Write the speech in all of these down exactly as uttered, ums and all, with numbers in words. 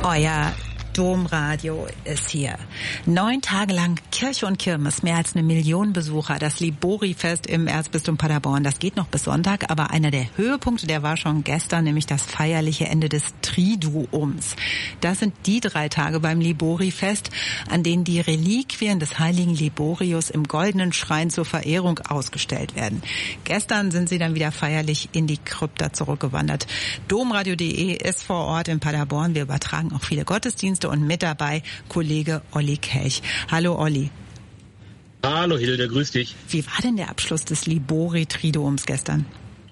Euer Domradio ist hier. Neun Tage lang Kirche und Kirmes, mehr als eine Million Besucher. Das Libori-Fest im Erzbistum Paderborn, das geht noch bis Sonntag, aber einer der Höhepunkte, der war schon gestern, nämlich das feierliche Ende des Triduums. Das sind die drei Tage beim Libori-Fest, an denen die Reliquien des heiligen Liborius im goldenen Schrein zur Verehrung ausgestellt werden. Gestern sind sie dann wieder feierlich in die Krypta zurückgewandert. Domradio punkt de ist vor Ort in Paderborn. Wir übertragen auch viele Gottesdienste und mit dabei Kollege Olli Kelch. Hallo Olli. Hallo Hilde, grüß dich. Wie war denn der Abschluss des Libori-Triduums gestern?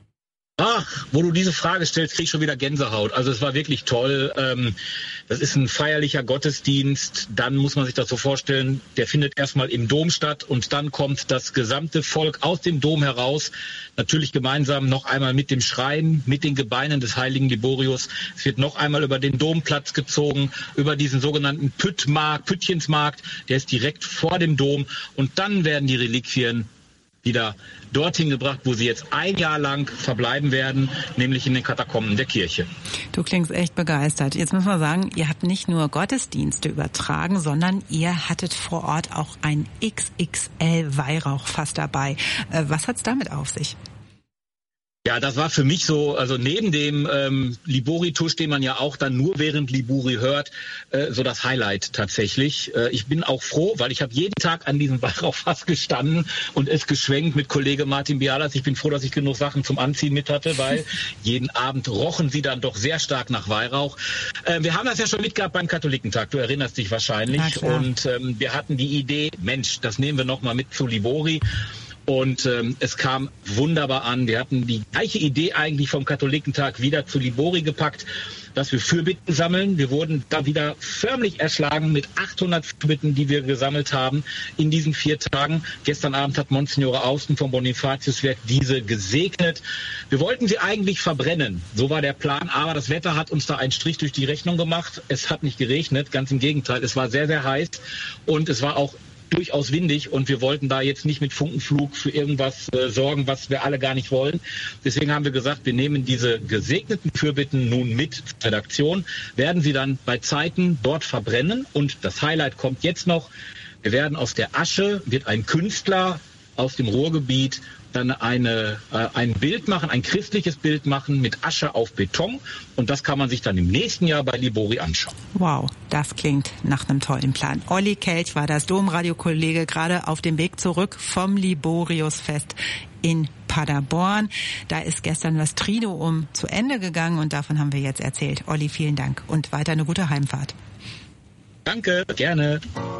Ach, wo du diese Frage stellst, krieg ich schon wieder Gänsehaut. Also es war wirklich toll. Ähm, das ist ein feierlicher Gottesdienst. Dann muss man sich das so vorstellen, der findet erstmal im Dom statt und dann kommt das gesamte Volk aus dem Dom heraus. Natürlich gemeinsam noch einmal mit dem Schrein, mit den Gebeinen des heiligen Liborius. Es wird noch einmal über den Domplatz gezogen, über diesen sogenannten Püttmarkt, Püttchensmarkt. Der ist direkt vor dem Dom. Und dann werden die Reliquien wieder dorthin gebracht, wo sie jetzt ein Jahr lang verbleiben werden, nämlich in den Katakomben der Kirche. Du klingst echt begeistert. Jetzt muss man sagen, ihr habt nicht nur Gottesdienste übertragen, sondern ihr hattet vor Ort auch ein X X L-Weihrauchfass dabei. Was hat's damit auf sich? Ja, das war für mich so, also neben dem ähm, Libori-Tusch, den man ja auch dann nur während Libori hört, äh, so das Highlight tatsächlich. Äh, ich bin auch froh, weil ich habe jeden Tag an diesem Weihrauchfass gestanden und es geschwenkt mit Kollege Martin Bialas. Ich bin froh, dass ich genug Sachen zum Anziehen mit hatte, weil jeden Abend rochen sie dann doch sehr stark nach Weihrauch. Äh, wir haben das ja schon mitgehabt beim Katholikentag, du erinnerst dich wahrscheinlich. Und ähm, wir hatten die Idee, Mensch, das nehmen wir nochmal mit zu Libori. Und ähm, es kam wunderbar an. Wir hatten die gleiche Idee eigentlich vom Katholikentag wieder zu Libori gepackt, dass wir Fürbitten sammeln. Wir wurden da wieder förmlich erschlagen mit achthundert Fürbitten, die wir gesammelt haben in diesen vier Tagen. Gestern Abend hat Monsignore Austen vom Bonifatiuswerk diese gesegnet. Wir wollten sie eigentlich verbrennen. So war der Plan. Aber das Wetter hat uns da einen Strich durch die Rechnung gemacht. Es hat nicht geregnet. Ganz im Gegenteil. Es war sehr, sehr heiß. Und es war auch durchaus windig und wir wollten da jetzt nicht mit Funkenflug für irgendwas äh, sorgen, was wir alle gar nicht wollen. Deswegen haben wir gesagt, wir nehmen diese gesegneten Fürbitten nun mit zur Redaktion, werden sie dann bei Zeiten dort verbrennen und das Highlight kommt jetzt noch. Wir werden aus der Asche, wird ein Künstler aus dem Ruhrgebiet dann eine, äh, ein Bild machen, ein christliches Bild machen mit Asche auf Beton und das kann man sich dann im nächsten Jahr bei Libori anschauen. Wow, das klingt nach einem tollen Plan. Olli Kelch war das Domradio-Kollege gerade auf dem Weg zurück vom Liboriusfest in Paderborn. Da ist gestern das Triduum zu Ende gegangen und davon haben wir jetzt erzählt. Olli, vielen Dank und weiter eine gute Heimfahrt. Danke, gerne.